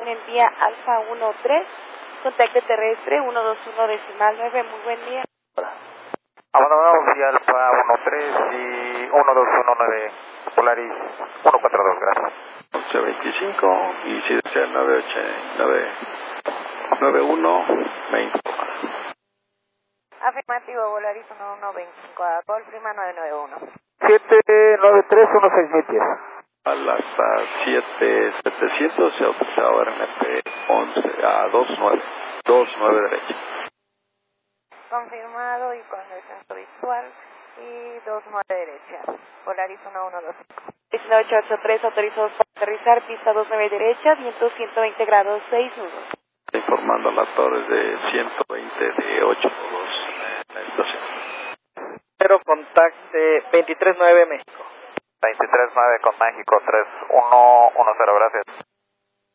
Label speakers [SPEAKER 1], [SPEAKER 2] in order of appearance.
[SPEAKER 1] en el día Alfa 13, contacto terrestre 121.9, muy buen día.
[SPEAKER 2] Abandonamos vía Alfa 13 y 1219 Polaris 142, gracias.
[SPEAKER 3] 1125 y si desea 9120.
[SPEAKER 1] Afirmativo, Polaris 1125, a Golf Lima 991.
[SPEAKER 2] 793-1610.
[SPEAKER 3] A las 7700 se autorizaba RNP 11 a 29 derecha.
[SPEAKER 1] Confirmado y con descenso visual y 29 derecha. Polaris 1125. 19883 autorizados para aterrizar, pista 29 derecha, viento 120 grados 6 nudos.
[SPEAKER 3] Informando a las torres de 120 de 8 nudos en la estación.
[SPEAKER 4] Cero contacte 239 México.
[SPEAKER 2] 239 con México 3110, gracias.